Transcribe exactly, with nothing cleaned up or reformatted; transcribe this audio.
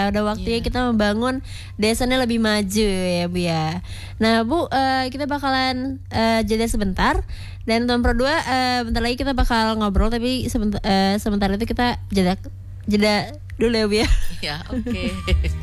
Udah waktunya Iya. kita membangun desanya lebih maju ya Bu ya. Nah Bu, eh, kita bakalan eh, jeda sebentar. Dan Tuan Pro dua, eh, bentar lagi kita bakal ngobrol. Tapi sebentar, eh, sebentar itu kita jeda jeda dulu ya Bu ya. Ya, oke.